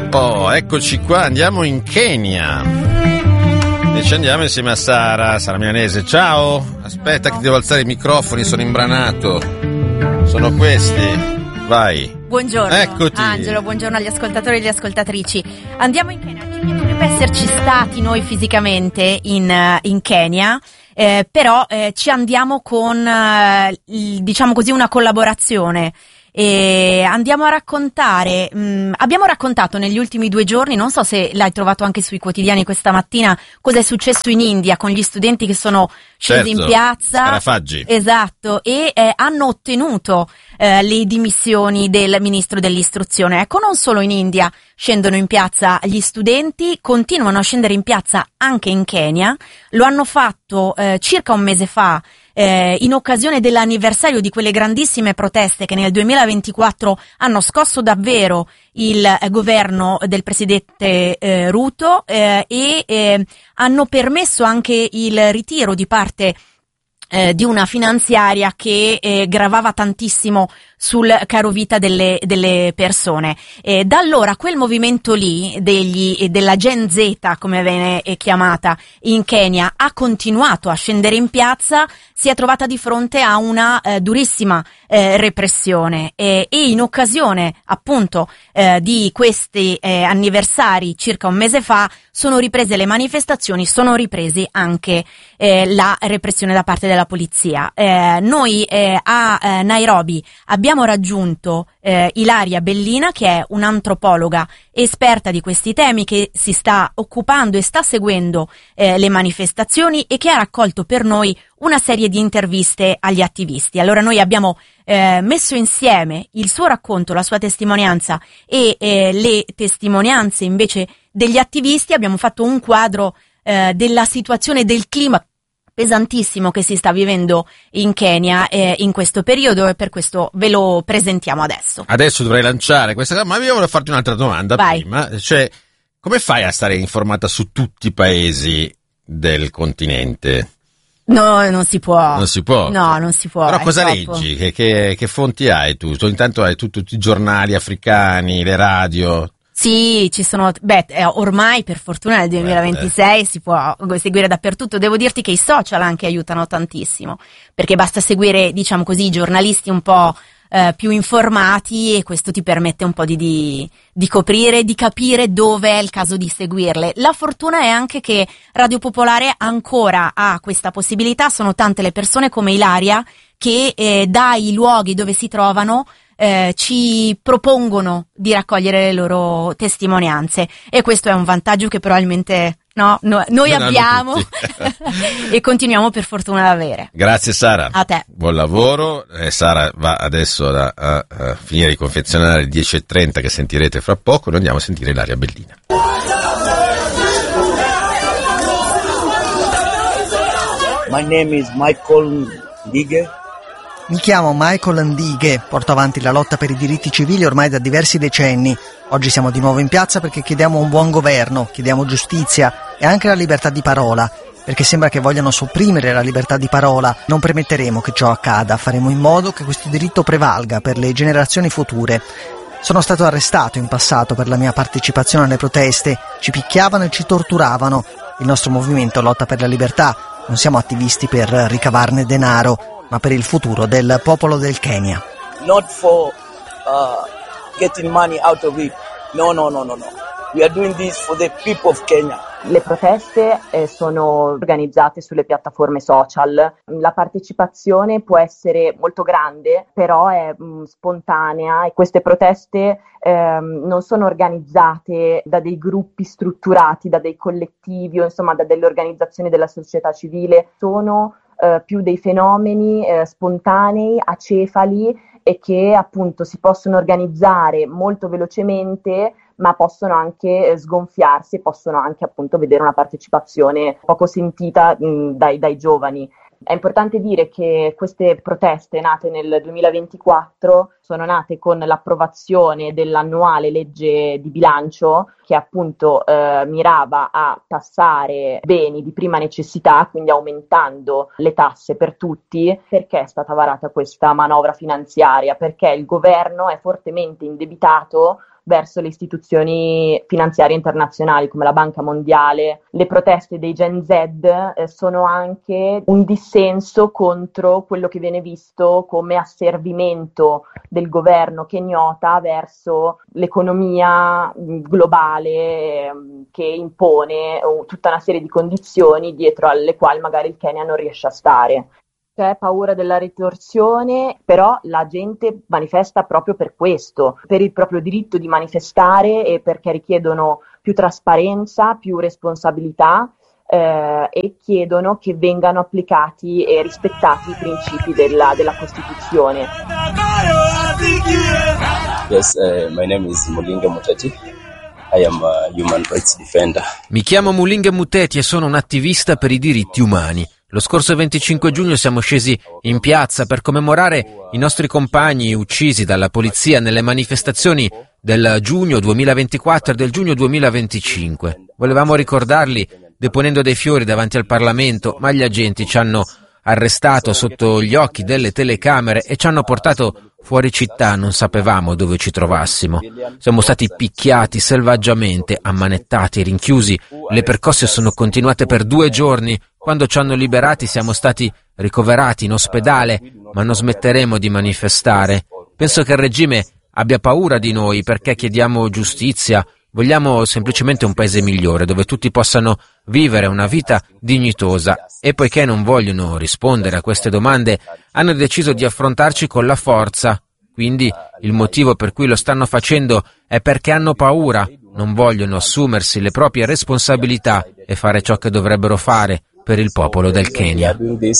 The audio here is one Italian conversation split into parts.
Pippo, eccoci qua, andiamo in Kenya e ci andiamo insieme a Sara Milanese. Ciao, aspetta che devo alzare i microfoni, sono imbranato, sono questi, vai. Buongiorno, eccoti. Angelo, buongiorno agli ascoltatori e alle ascoltatrici. Andiamo in Kenya, ci piacerebbe esserci stati noi fisicamente in Kenya, però ci andiamo con, diciamo così, una collaborazione. E andiamo a raccontare, abbiamo raccontato negli ultimi 2 giorni, non so se l'hai trovato anche sui quotidiani questa mattina, cosa è successo in India con gli studenti che sono scesi in piazza. Scarafaggi. Esatto, e hanno ottenuto le dimissioni del ministro dell'istruzione. Ecco, non solo in India scendono in piazza gli studenti, continuano a scendere in piazza anche in Kenya, lo hanno fatto circa un mese fa, in occasione dell'anniversario di quelle grandissime proteste che nel 2024 hanno scosso davvero il governo del presidente Ruto, e hanno permesso anche il ritiro di parte di una finanziaria che gravava tantissimo sul caro vita delle persone. Da allora quel movimento lì della Gen Z, come viene chiamata in Kenya, ha continuato a scendere in piazza, si è trovata di fronte a una durissima repressione, e in occasione appunto di questi anniversari circa un mese fa sono riprese le manifestazioni, sono ripresi anche la repressione da parte della polizia. Noi a Nairobi abbiamo raggiunto Ilaria Bellina, che è un'antropologa esperta di questi temi, che si sta occupando e sta seguendo le manifestazioni e che ha raccolto per noi una serie di interviste agli attivisti. Allora noi abbiamo messo insieme il suo racconto, la sua testimonianza e le testimonianze invece degli attivisti. Abbiamo fatto un quadro della situazione, del clima pesantissimo che si sta vivendo in Kenya in questo periodo, e per questo ve lo presentiamo adesso. Adesso dovrei lanciare questa cosa, ma io volevo farti un'altra domanda. Vai. Prima, cioè, come fai a stare informata su tutti i paesi del continente? No, non si può. Non si può? No, non si può. Però cosa troppo. leggi? Che fonti hai tu? Intanto hai tutti i giornali africani, le radio. Sì, ci sono, ormai per fortuna nel 2026 si può seguire dappertutto. Devo dirti che i social anche aiutano tantissimo, perché basta seguire, diciamo così, i giornalisti un po' più informati, e questo ti permette un po' di coprire, di capire dove è il caso di seguirle. La fortuna è anche che Radio Popolare ancora ha questa possibilità, sono tante le persone come Ilaria che dai luoghi dove si trovano ci propongono di raccogliere le loro testimonianze, e questo è un vantaggio che probabilmente noi abbiamo e continuiamo per fortuna ad avere. Grazie Sara. A te. Buon lavoro. Sara va adesso a finire di confezionare il 10:30 che sentirete fra poco. Noi andiamo a sentire Ilaria Bellina. My name is Michael Ndige. Mi chiamo Michael Ndige, porto avanti la lotta per i diritti civili ormai da diversi decenni. Oggi siamo di nuovo in piazza perché chiediamo un buon governo, chiediamo giustizia e anche la libertà di parola, perché sembra che vogliano sopprimere la libertà di parola. Non permetteremo che ciò accada, faremo in modo che questo diritto prevalga per le generazioni future. Sono stato arrestato in passato per la mia partecipazione alle proteste, ci picchiavano e ci torturavano. Il nostro movimento lotta per la libertà, non siamo attivisti per ricavarne denaro, ma per il futuro del popolo del Kenya. Not for getting money out of it. No. We are doing this for the people of Kenya. Le proteste sono organizzate sulle piattaforme social. La partecipazione può essere molto grande, però è spontanea, e queste proteste non sono organizzate da dei gruppi strutturati, da dei collettivi o insomma da delle organizzazioni della società civile. Sono più dei fenomeni spontanei, acefali, e che appunto si possono organizzare molto velocemente, ma possono anche sgonfiarsi, possono anche appunto vedere una partecipazione poco sentita dai giovani. È importante dire che queste proteste nate nel 2024 sono nate con l'approvazione dell'annuale legge di bilancio, che appunto mirava a tassare beni di prima necessità, quindi aumentando le tasse per tutti. Perché è stata varata questa manovra finanziaria? Perché il governo è fortemente indebitato verso le istituzioni finanziarie internazionali come la Banca Mondiale. Le proteste dei Gen Z sono anche un dissenso contro quello che viene visto come asservimento del governo kenyota verso l'economia globale che impone tutta una serie di condizioni dietro alle quali magari il Kenya non riesce a stare. C'è paura della ritorsione, però la gente manifesta proprio per questo, per il proprio diritto di manifestare e perché richiedono più trasparenza, più responsabilità e chiedono che vengano applicati e rispettati i principi della Costituzione. Yes, my name is Mulinge Muteti. I am a human rights defender. Mi chiamo Mulinge Muteti e sono un attivista per i diritti umani. Lo scorso 25 giugno siamo scesi in piazza per commemorare i nostri compagni uccisi dalla polizia nelle manifestazioni del giugno 2024 e del giugno 2025. Volevamo ricordarli deponendo dei fiori davanti al Parlamento, ma gli agenti ci hanno arrestato sotto gli occhi delle telecamere e ci hanno portato fuori città, non sapevamo dove ci trovassimo. Siamo stati picchiati selvaggiamente, ammanettati, rinchiusi. Le percosse sono continuate per 2 giorni. Quando ci hanno liberati siamo stati ricoverati in ospedale, ma non smetteremo di manifestare. Penso che il regime abbia paura di noi perché chiediamo giustizia. Vogliamo semplicemente un paese migliore dove tutti possano vivere una vita dignitosa e poiché non vogliono rispondere a queste domande hanno deciso di affrontarci con la forza. Quindi il motivo per cui lo stanno facendo è perché hanno paura, non vogliono assumersi le proprie responsabilità e fare ciò che dovrebbero fare per il popolo del Kenya.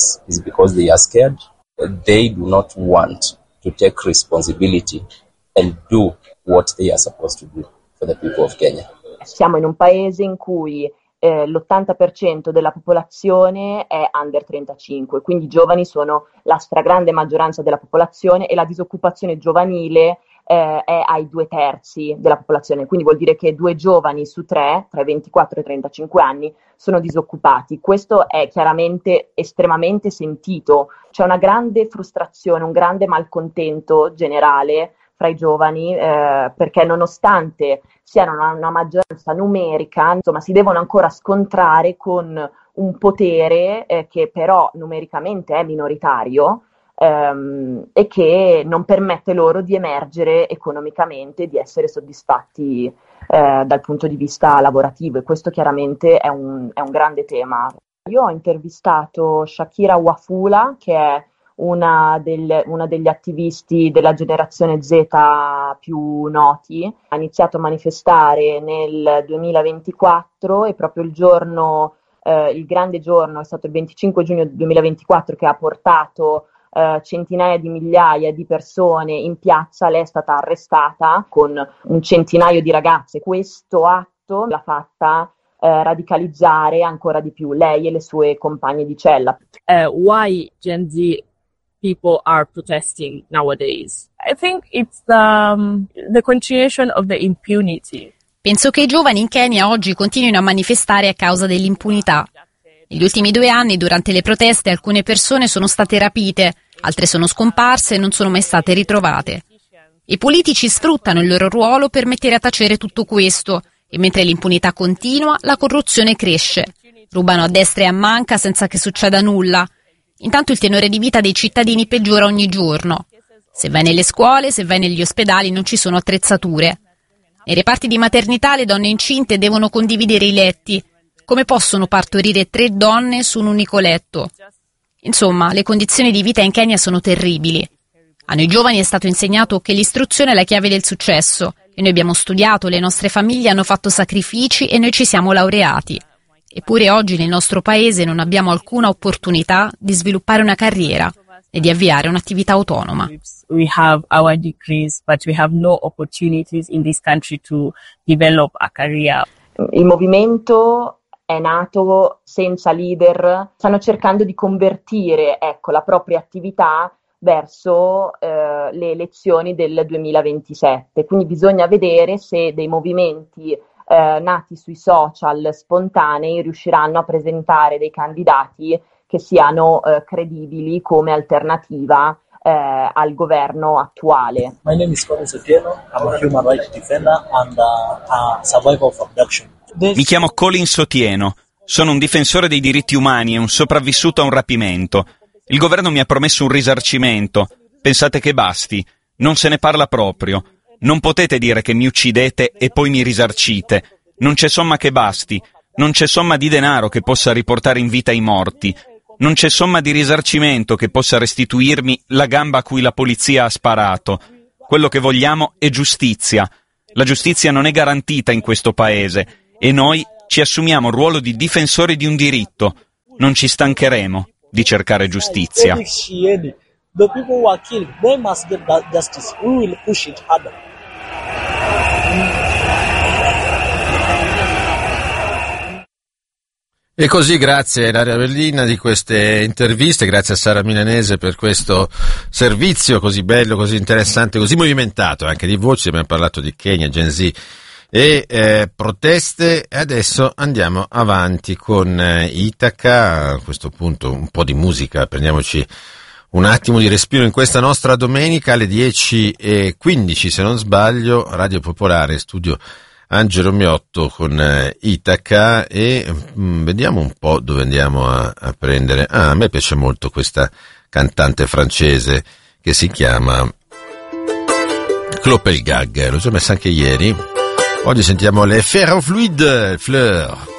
They do not want to take responsibility and do what they are supposed to do for the people of Kenya. Siamo in un paese in cui l'80% della popolazione è under 35, quindi i giovani sono la stragrande maggioranza della popolazione e la disoccupazione giovanile è ai 2/3 della popolazione, quindi vuol dire che 2 giovani su 3, tra i 24 e i 35 anni, sono disoccupati. Questo è chiaramente estremamente sentito, c'è una grande frustrazione, un grande malcontento generale fra i giovani perché nonostante siano una maggioranza numerica, insomma, si devono ancora scontrare con un potere che però numericamente è minoritario e che non permette loro di emergere economicamente, di essere soddisfatti dal punto di vista lavorativo, e questo chiaramente è un grande tema. Io ho intervistato Shakira Wafula, che è una degli attivisti della generazione Z più noti. Ha iniziato a manifestare nel 2024 e proprio il grande giorno è stato il 25 giugno 2024 che ha portato centinaia di migliaia di persone in piazza. Lei è stata arrestata con un centinaio di ragazze. Questo atto l'ha fatta radicalizzare ancora di più lei e le sue compagne di cella. Why Gen Z people are protesting nowadays? I think it's the continuation of the impunity. Penso che i giovani in Kenya oggi continuino a manifestare a causa dell'impunità. Negli ultimi 2 anni, durante le proteste, alcune persone sono state rapite, altre sono scomparse e non sono mai state ritrovate. I politici sfruttano il loro ruolo per mettere a tacere tutto questo e mentre l'impunità continua, la corruzione cresce. Rubano a destra e a manca senza che succeda nulla. Intanto il tenore di vita dei cittadini peggiora ogni giorno. Se vai nelle scuole, se vai negli ospedali non ci sono attrezzature. Nei reparti di maternità le donne incinte devono condividere i letti. Come possono partorire 3 donne su un unico letto? Insomma, le condizioni di vita in Kenya sono terribili. A noi giovani è stato insegnato che l'istruzione è la chiave del successo e noi abbiamo studiato, le nostre famiglie hanno fatto sacrifici e noi ci siamo laureati. Eppure oggi nel nostro paese non abbiamo alcuna opportunità di sviluppare una carriera e di avviare un'attività autonoma. We have our degrees, but we have no opportunities in this country to develop a career. Il movimento è nato senza leader, stanno cercando di convertire, la propria attività verso le elezioni del 2027. Quindi bisogna vedere se dei movimenti nati sui social spontanei riusciranno a presentare dei candidati che siano credibili come alternativa al governo attuale. My name is Collins Otieno, I'm a human rights defender and a survivor of abduction. Mi chiamo Collins Otieno, sono un difensore dei diritti umani e un sopravvissuto a un rapimento. Il governo mi ha promesso un risarcimento. Pensate che basti? Non se ne parla proprio. Non potete dire che mi uccidete e poi mi risarcite. Non c'è somma che basti. Non c'è somma di denaro che possa riportare in vita i morti. Non c'è somma di risarcimento che possa restituirmi la gamba a cui la polizia ha sparato. Quello che vogliamo è giustizia. La giustizia non è garantita in questo paese e noi ci assumiamo il ruolo di difensori di un diritto. Non ci stancheremo di cercare giustizia. The people who are killed, they must get justice. We will push it harder. E così, grazie a Ilaria Bellina di queste interviste, grazie a Sara Milanese per questo servizio così bello, così interessante, così movimentato anche di voci. Abbiamo parlato di Kenya, Gen Z e proteste. E adesso andiamo avanti con Itaca. A questo punto un po' di musica, prendiamoci un attimo di respiro in questa nostra domenica alle 10:15 se non sbaglio, Radio Popolare, studio Angelo Miotto con Itaca, e vediamo un po' dove andiamo a prendere. A me piace molto questa cantante francese che si chiama Clopelgag, l'ho già messa anche ieri. Oggi sentiamo le Ferrofluid Fleur.